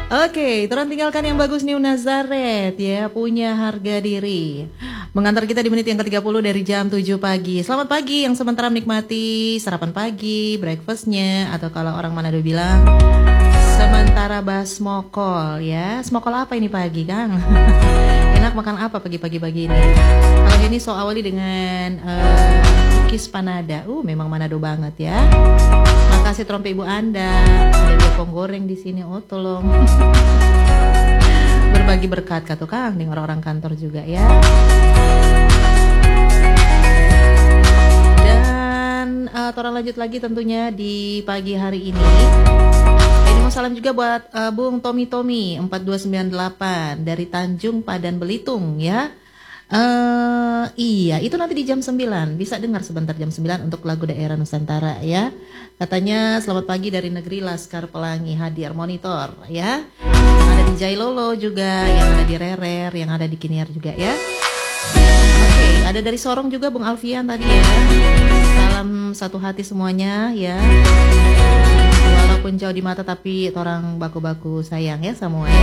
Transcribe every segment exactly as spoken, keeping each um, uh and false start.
Oke, turun tinggalkan yang bagus New Nazareth ya, punya harga diri. Mengantar kita di menit yang ke tiga puluh dari jam tujuh pagi. Selamat pagi yang sementara menikmati sarapan pagi, breakfastnya, atau kalau orang Manado bilang sementara basmokol ya. Smokol apa ini pagi, Kang? Enak makan apa pagi-pagi pagi ini? Kalau ini so awali dengan uh, cookies panada. Uh, memang Manado banget ya. Makasih trompe ibu Anda. Ada Jepang goreng di sini. Oh, tolong. Berbagi berkat kata Kang dengan orang-orang kantor juga ya. Dan uh, orang lanjut lagi tentunya di pagi hari ini. Ini mau salam juga buat uh, Bung Tommy Tommy empat dua sembilan delapan dari Tanjung Padan Belitung ya. Uh, iya, itu nanti di jam sembilan. Bisa dengar sebentar jam sembilan untuk lagu daerah Nusantara ya. Katanya selamat pagi dari negeri Laskar Pelangi hadir monitor ya. Yang ada di Jailolo juga, yang ada di Rerer, yang ada di Kiniar juga ya. Oke, ada dari Sorong juga Bung Alfian tadi ya. Salam satu hati semuanya ya. Walaupun jauh di mata tapi orang baku-baku sayang ya semuanya.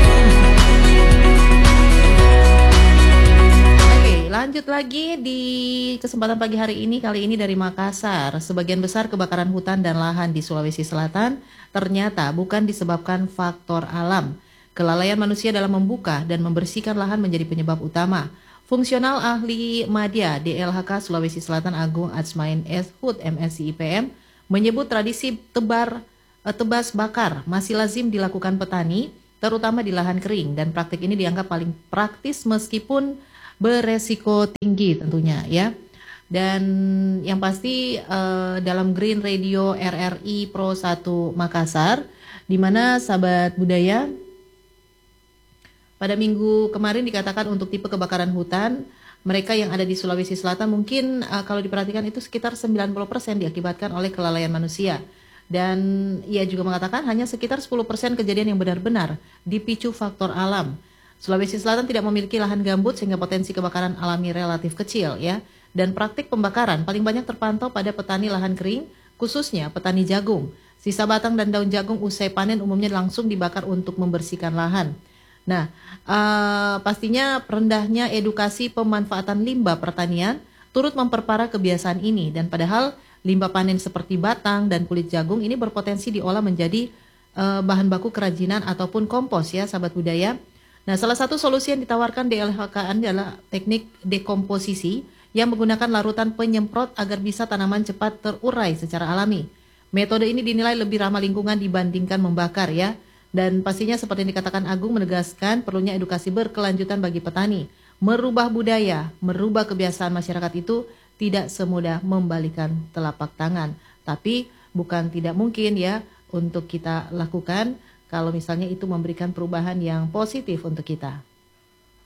Lanjut lagi di kesempatan pagi hari ini, kali ini dari Makassar. Sebagian besar kebakaran hutan dan lahan di Sulawesi Selatan ternyata bukan disebabkan faktor alam. Kelalaian manusia dalam membuka dan membersihkan lahan menjadi penyebab utama. Fungsional ahli Madya D L H K Sulawesi Selatan Agung Atsmain S. Hud M Si I P M menyebut tradisi tebar tebas bakar masih lazim dilakukan petani, terutama di lahan kering, dan praktik ini dianggap paling praktis meskipun beresiko tinggi tentunya ya. Dan yang pasti uh, dalam Green Radio R R I Pro satu Makassar, di mana sahabat budaya pada minggu kemarin dikatakan untuk tipe kebakaran hutan mereka yang ada di Sulawesi Selatan mungkin uh, kalau diperhatikan itu sekitar sembilan puluh persen diakibatkan oleh kelalaian manusia. Dan ia juga mengatakan hanya sekitar sepuluh persen kejadian yang benar-benar dipicu faktor alam. Sulawesi Selatan tidak memiliki lahan gambut sehingga potensi kebakaran alami relatif kecil ya. Dan praktik pembakaran paling banyak terpantau pada petani lahan kering, khususnya petani jagung. Sisa batang dan daun jagung usai panen umumnya langsung dibakar untuk membersihkan lahan. Nah, uh, pastinya rendahnya edukasi pemanfaatan limbah pertanian turut memperparah kebiasaan ini. Dan padahal limbah panen seperti batang dan kulit jagung ini berpotensi diolah menjadi uh, bahan baku kerajinan ataupun kompos ya sahabat budaya. Nah, salah satu solusi yang ditawarkan D L H K adalah teknik dekomposisi yang menggunakan larutan penyemprot agar bisa tanaman cepat terurai secara alami. Metode ini dinilai lebih ramah lingkungan dibandingkan membakar ya. Dan pastinya seperti yang dikatakan Agung menegaskan perlunya edukasi berkelanjutan bagi petani. Merubah budaya, merubah kebiasaan masyarakat itu tidak semudah membalikan telapak tangan. Tapi bukan tidak mungkin ya untuk kita lakukan kalau misalnya itu memberikan perubahan yang positif untuk kita.